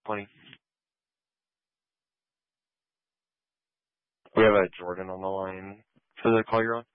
Plenty. We have Jordan on the line for the call you're on.